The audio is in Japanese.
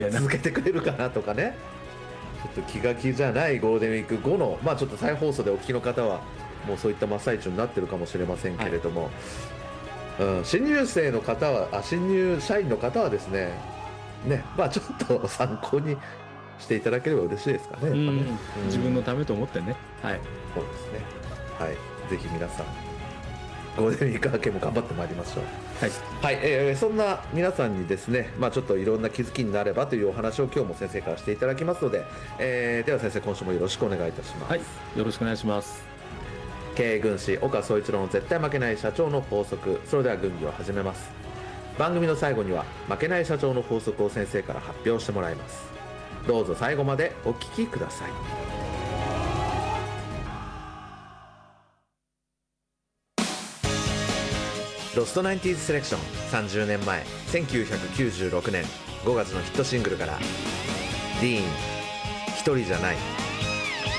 続けてくれるかなとかね、ちょっと気が気じゃないゴールデンウィーク後の、まあちょっと再放送でお聞きの方はもうそういった真っ最中になってるかもしれませんけれども、新入生の方は新入社員の方はですね、まあちょっと参考にしていただければ嬉しいですかね。 自分のためと思ってね。はい。 そうですね。はい。ぜひ皆さんゴールデンウィーク明けも頑張ってまいりましょう。はい。そんな皆さんにですね、まあちょっといろんな気づきになればというお話を今日も先生からしていただきますので、では先生、今週もよろしくお願いいたします。 はい。よろしくお願いします。 経営軍師岡総一郎の絶対負けない社長の法則。それでは軍議を始めます。番組の最後には負けない社長の法則を先生から発表してもらいます。どうぞ最後までお聞きください。ロストナインティーズセレクション。30年前1996年5月のヒットシングルからディーン、一人じゃない。